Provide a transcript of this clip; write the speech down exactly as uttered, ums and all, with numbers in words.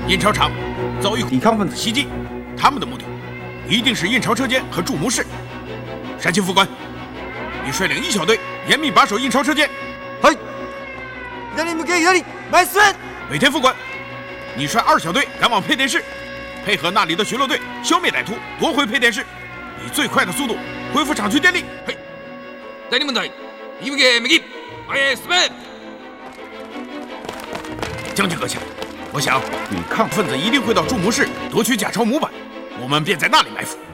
印钞厂遭遇抵抗分子袭击，他们的目的一定是印钞车间和驻牟市。山崎副官，你率领一小队严密把守印钞车间。 はい。左向け左，前進。 尾田副官，你率二小队赶往配电室，配合那里的巡逻队消灭歹徒，夺回配电室，以最快的速度恢复厂区电力。 はい。第二問題，右向け右，前へ進め。 将军阁下，我想抵抗分子一定会到驻牟市夺取假钞模板，我们便在那里埋伏。